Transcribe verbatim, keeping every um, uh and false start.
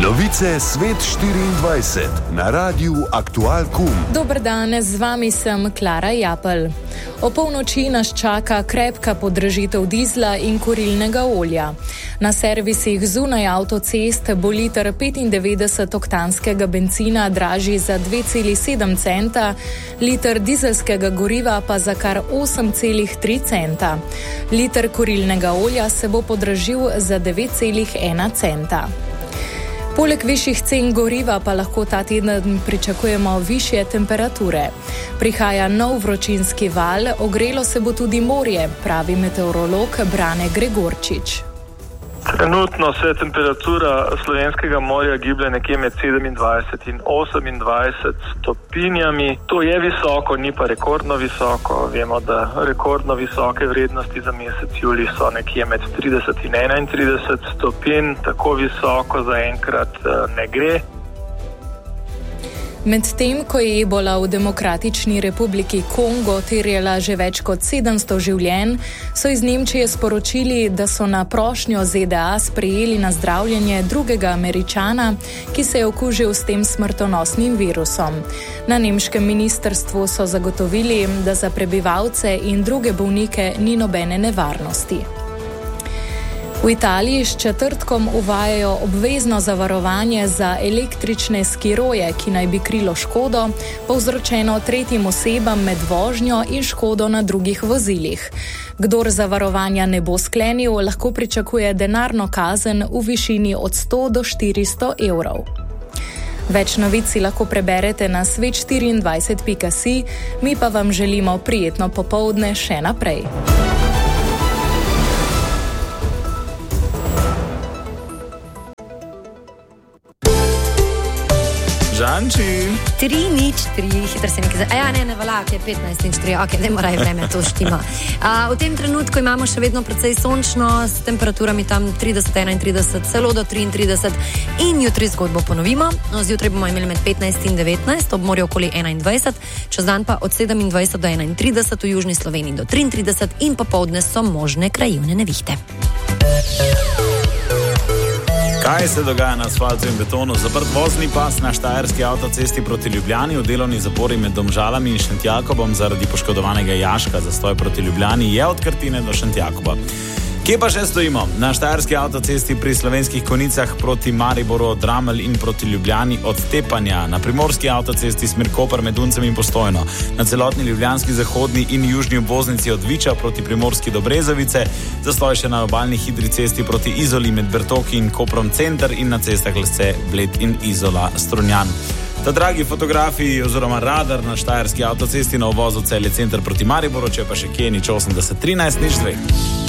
Novice Svet štiriindvajset na Radiu Aktual Kum. Dober dan, z vami sem Klara Japelj. O polnoči nas čaka krepka podražitev dizla in kurilnega olja. Na servisih zunaj avtocest bo liter petindevetdeset oktanskega bencina dražji za dve celi sedem centa, liter dizelskega goriva pa za kar osem celi tri centa. Liter kurilnega olja se bo podražil za devet celi ena centa. Poleg višjih cen goriva pa lahko ta teden pričakujemo višje temperature. Prihaja nov vročinski val, ogrelo se bo tudi morje, pravi meteorolog Brane Gregorčič. Trenutno se temperatura slovenskega morja giblje nekje med sedemindvajset in osemindvajset stopinjami. To je visoko, ni pa rekordno visoko. Vemo, da rekordno visoke vrednosti za mesec julij so nekje med trideset in enaintrideset stopinj. Tako visoko zaenkrat ne gre. Medtem ko je ebola v Demokratični republiki Kongo terjala že več kot sedemsto življenj, so iz Nemčije sporočili, da so na prošnjo Z D A sprejeli na zdravljenje drugega Američana, ki se je okužil s tem smrtonosnim virusom. Na nemškem ministrstvu so zagotovili, da za prebivalce in druge bolnike ni nobene nevarnosti. V Italiji s četrtkom uvajajo obvezno zavarovanje za električne skiroje, ki naj bi krilo škodo, povzročeno tretjim osebam med vožnjo in škodo na drugih vozilih. Kdor zavarovanja ne bo sklenil, lahko pričakuje denarno kazen v višini od sto do štiristo evrov. Več novic si lahko preberete na svet štiriindvajset pika si, mi pa vam želimo prijetno popoldne še naprej. Žanči. Tri, nič, tri, hitro se nekaj... A ja, ne, ne vala, ok, petnajst, nič, tri, ok, ne moraj vreme, to štima. A, v tem trenutku imamo še vedno precej sončno, s temperaturami tam trideset, enaintrideset, celo do triintrideset in jutri zgodbo ponovimo. No, zjutraj bomo imeli med petnajst in devetnajst, ob morju okoli enaindvajset, čez dan pa od sedemindvajset do enaintrideset, v južni Sloveniji do triintrideset in popoldne so možne krajevne nevihte. Kaj se dogaja na asfaltu in betonu? Zaprt vozni pas na štajerski avtocesti proti Ljubljani, v delovni zapori med Domžalami in Šentjakobom zaradi poškodovanega jaška. Zastoj proti Ljubljani je od Krtine do Šentjakoba. Kje pa še stojimo? Na štajerski avtocesti pri Slovenskih Konjicah proti Mariboru od Dramelj in proti Ljubljani od Tepanja. Na primorski avtocesti smer Koper med Uncem in Postojno. Na celotni ljubljanski zahodni in južni obvoznici od Viča proti Primorski do Brezovice. Zastoj še na obalni hitri cesti proti Izoli med Bertoki in Koprom center in na cestah Lesce, Bled in Izola Strunjan. Ta dragi fotografi oziroma radar na štajerski avtocesti na uvozu Celje center proti Mariboru, če pa še kje nič osemdeset trinajst nič dve.